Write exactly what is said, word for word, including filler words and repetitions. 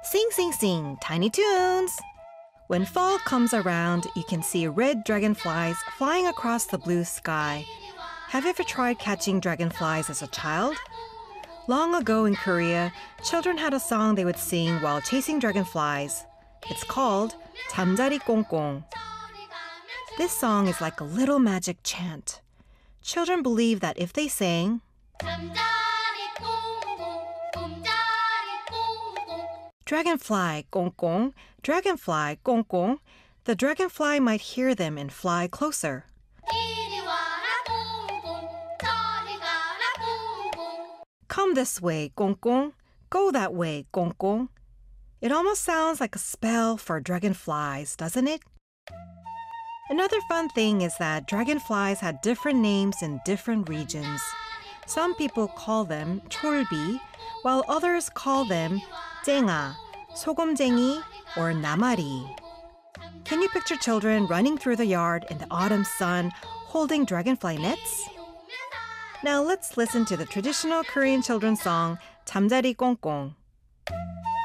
Sing, sing, sing, Tiny Toons! When fall comes around, you can see red dragonflies flying across the blue sky. Have you ever tried catching dragonflies as a child? Long ago in Korea, children had a song they would sing while chasing dragonflies. It's called 잠자리 꽁꽁. This song is like a little magic chant. Children believe that if they sang, dragonfly 꽁꽁, dragonfly 꽁꽁, the dragonfly might hear them and fly closer. Come this way, 꽁꽁. Go that way, 꽁꽁. It almost sounds like a spell for dragonflies, doesn't it? Another fun thing is that dragonflies had different names in different regions. Some people call them 촐비, while others call them 쨍아, 소금쟁이, or 나마리. Can you picture children running through the yard in the autumn sun holding dragonfly nets? Now let's listen to the traditional Korean children's song 잠자리 꽁꽁.